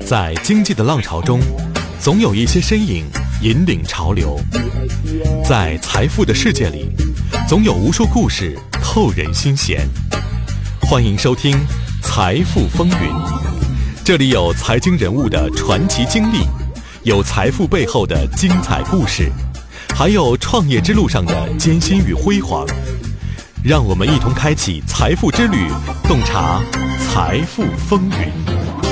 在经济的浪潮中，总有一些身影引领潮流；在财富的世界里，总有无数故事透人心弦。欢迎收听《财富风云》，这里有财经人物的传奇经历，有财富背后的精彩故事，还有创业之路上的艰辛与辉煌。让我们一同开启财富之旅，洞察财富风云。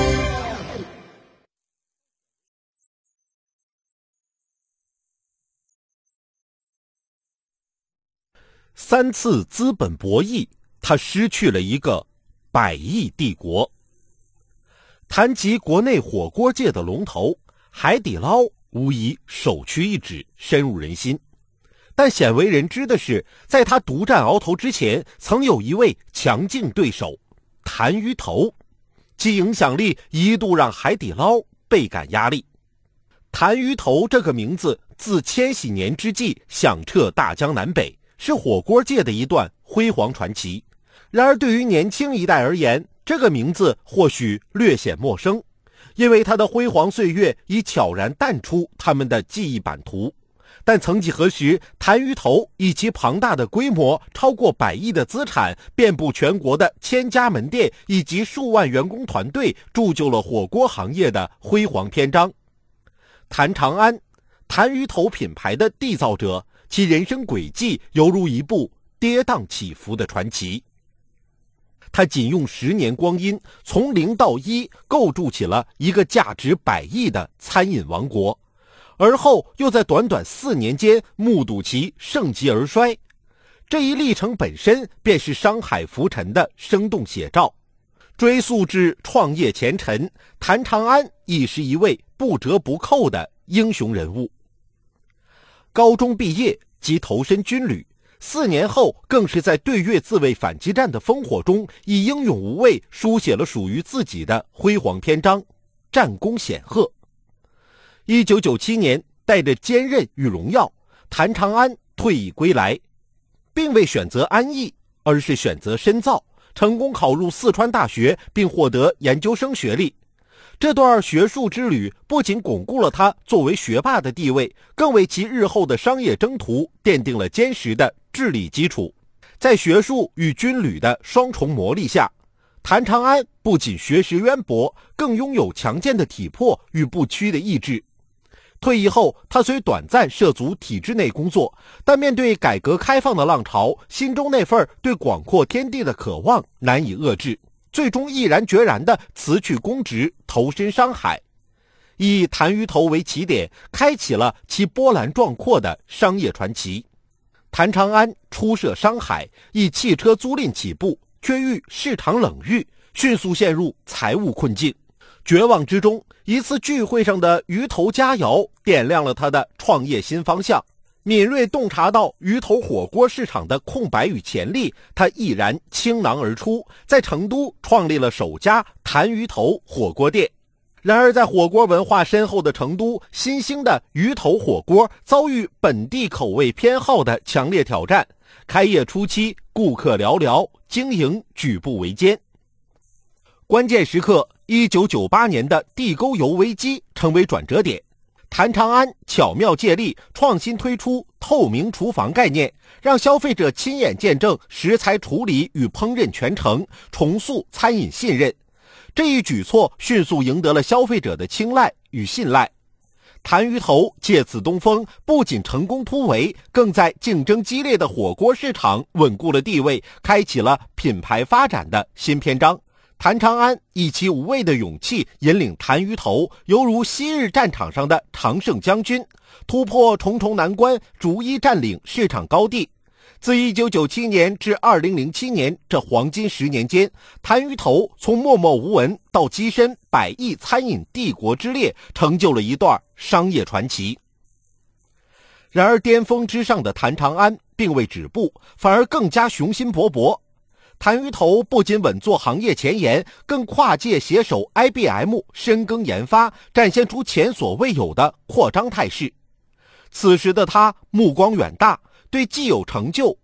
3次资本博弈，他失去了一个100亿帝国。谈及国内火锅界的龙头，海底捞无疑首屈一指，深入人心。但鲜为人知的是，在他独占鳌头之前，曾有一位强劲对手谭鱼头，其影响力一度让海底捞倍感压力。谭鱼头这个名字自千禧年之际响彻大江南北，是火锅界的一段辉煌传奇。然而对于年轻一代而言，这个名字或许略显陌生，因为他的辉煌岁月已悄然淡出他们的记忆版图。但曾几何时，谭鱼头以其庞大的规模，超过100亿的资产，遍布全国的1000家门店以及数万员工团队，铸就了火锅行业的辉煌篇章。谭长安，谭鱼头品牌的缔造者，其人生轨迹犹如一部跌宕起伏的传奇。他仅用10年光阴，从0到1，构筑起了一个价值100亿的餐饮王国。而后又在短短4年间目睹其盛极而衰，这一历程本身便是商海浮沉的生动写照。追溯至创业前尘，谭长安亦是一位不折不扣的英雄人物。高中毕业即投身军旅，4年后更是在对越自卫反击战的烽火中，以英勇无畏书写了属于自己的辉煌篇章，战功显赫。1997年，带着坚韧与荣耀，谭长安退役归来，并未选择安逸，而是选择深造，成功考入四川大学，并获得研究生学历。这段学术之旅不仅巩固了他作为学霸的地位，更为其日后的商业征途奠定了坚实的治理基础。在学术与军旅的双重磨砺下，谭长安不仅学识渊博，更拥有强健的体魄与不屈的意志。退役后，他虽短暂涉足体制内工作，但面对改革开放的浪潮，心中那份对广阔天地的渴望难以遏制，最终毅然决然地辞去公职，投身商海，以谭鱼头为起点，开启了其波澜壮阔的商业传奇。谭长安初涉商海，以汽车租赁起步，却遇市场冷遇，迅速陷入财务困境。绝望之中，一次聚会上的鱼头佳肴点亮了他的创业新方向。敏锐洞察到鱼头火锅市场的空白与潜力，他毅然倾囊而出，在成都创立了首家谭鱼头火锅店。然而在火锅文化深厚的成都，新兴的鱼头火锅遭遇本地口味偏好的强烈挑战，开业初期顾客寥寥，经营举步维艰。关键时刻，1998年的地沟油危机成为转折点。谭长安巧妙借力，创新推出透明厨房概念，让消费者亲眼见证食材处理与烹饪全程，重塑餐饮信任。这一举措迅速赢得了消费者的青睐与信赖。谭鱼头借此东风，不仅成功突围，更在竞争激烈的火锅市场稳固了地位，开启了品牌发展的新篇章。谭长安以其无畏的勇气引领谭鱼头，犹如昔日战场上的常胜将军，突破重重难关，逐一占领市场高地。自1997年至2007年这黄金10年间，谭鱼头从默默无闻到跻身100亿餐饮帝国之列，成就了一段商业传奇。然而巅峰之上的谭长安并未止步，反而更加雄心勃勃。谭鱼头不仅稳坐行业前沿，更跨界携手 IBM 深耕研发，展现出前所未有的扩张态势。此时的他目光远大，对既有成就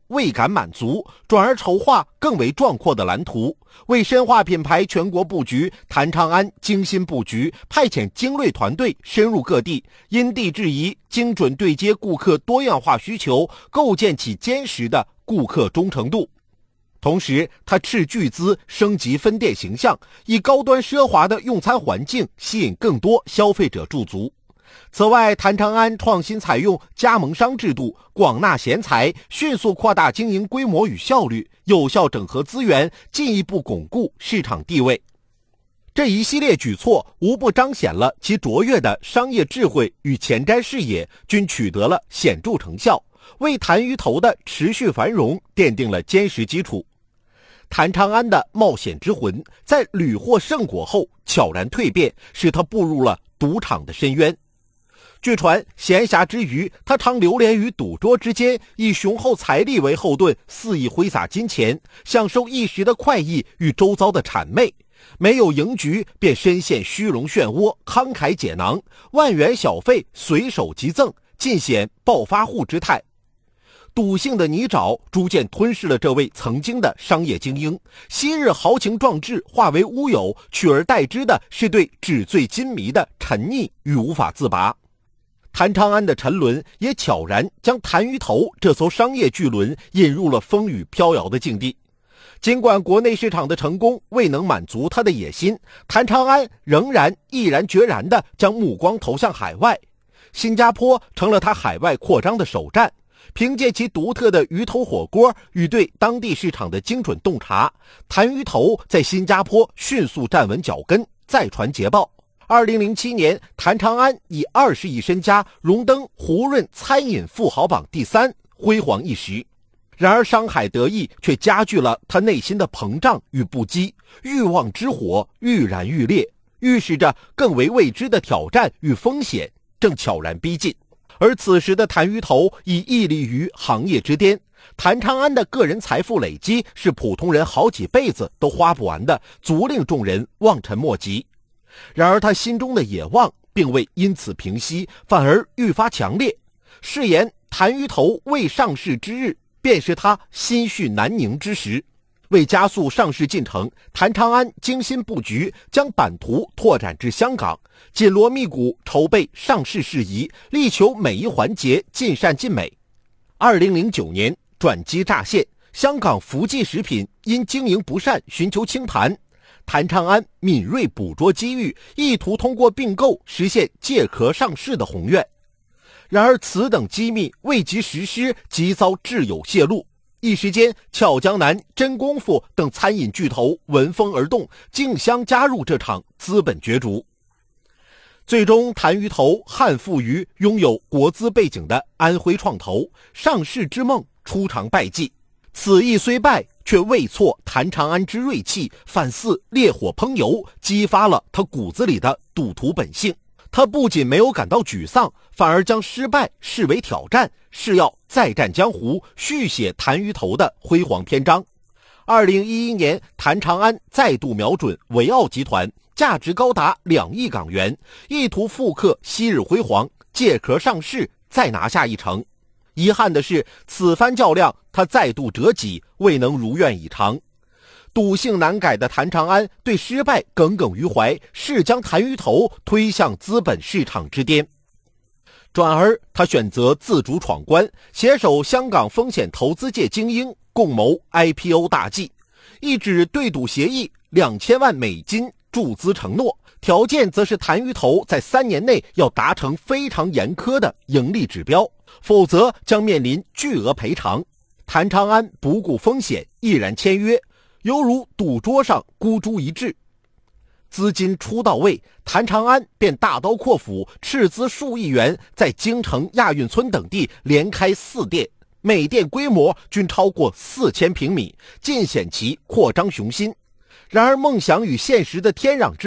未敢满足，转而筹划更为壮阔的蓝图。为深化品牌全国布局，谭长安精心布局，派遣精锐团队深入各地，因地制宜，精准对接顾客多样化需求，构建起坚实的顾客忠诚度。同时，他斥巨资升级分店形象，以高端奢华的用餐环境吸引更多消费者驻足。此外，谭长安创新采用加盟商制度，广纳贤才，迅速扩大经营规模与效率，有效整合资源，进一步巩固市场地位。这一系列举措无不彰显了其卓越的商业智慧与前瞻视野，均取得了显著成效，为谭鱼头的持续繁荣奠定了坚实基础。谭长安的冒险之魂在屡获胜果后悄然蜕变，使他步入了赌场的深渊。据传，闲暇之余，他常流连于赌桌之间，以雄厚财力为后盾，肆意挥洒金钱，享受一时的快意与周遭的谄媚。没有赢局，便深陷虚荣漩涡，慷慨解囊，万元小费随手即赠，尽显暴发户之态。赌性的泥沼逐渐吞噬了这位曾经的商业精英，昔日豪情壮志化为乌有，取而代之的是对纸醉金迷的沉溺与无法自拔。谭长安的沉沦也悄然将谭鱼头这艘商业巨轮引入了风雨飘摇的境地。尽管国内市场的成功未能满足他的野心，谭长安仍然毅然决然地将目光投向海外。新加坡成了他海外扩张的首站。凭借其独特的鱼头火锅与对当地市场的精准洞察，谭鱼头在新加坡迅速站稳脚跟，再传捷报。2007年，谭长安以20亿身家荣登胡润餐饮富豪榜第3，辉煌一时。然而商海得意却加剧了他内心的膨胀与不羁，欲望之火愈燃愈烈，预示着更为未知的挑战与风险正悄然逼近。而此时的谭鱼头已屹立于行业之巅，谭长安的个人财富累积是普通人好几辈子都花不完的，足令众人望尘莫及。然而他心中的野望并未因此平息，反而愈发强烈。誓言谭鱼头未上市之日，便是他心绪难宁之时。为加速上市进程，谭长安精心布局，将版图拓展至香港，紧锣密鼓筹备上市事宜，力求每一环节尽善尽美。2009年转机乍现，香港福记食品因经营不善寻求清盘，谭长安敏锐捕捉机遇，意图通过并购实现借壳上市的宏愿。然而此等机密未及实施，即遭挚友泄露。一时间，俏江南、真功夫等餐饮巨头闻风而动，竞相加入这场资本角逐。最终，谭鱼头憾附于拥有国资背景的安徽创投，上市之梦初尝败绩。此役虽败，却未挫谭长安之锐气，反似烈火烹油，激发了他骨子里的赌徒本性。他不仅没有感到沮丧，反而将失败视为挑战，是要再战江湖，续写谭鱼头的辉煌篇章。2011年，谭长安再度瞄准维奥集团，价值高达2亿港元，意图复刻昔日辉煌，借壳上市，再拿下一城。遗憾的是，此番较量他再度折戟，未能如愿以偿。赌性难改的谭长安对失败耿耿于怀，是将谭鱼头推向资本市场之巅。转而他选择自主闯关，携手香港风险投资界精英，共谋 IPO 大计。一纸对赌协议，$2000万注资承诺，条件则是谭鱼头在3年内要达成非常严苛的盈利指标，否则将面临巨额赔偿。谭长安不顾风险，毅然签约，犹如赌桌上孤注一掷。资金初到位，谭长安便大刀阔斧，斥资数亿元，在京城、亚运村等地连开4店，每店规模均超过4000平米，尽显其扩张雄心。然而梦想与现实的天壤之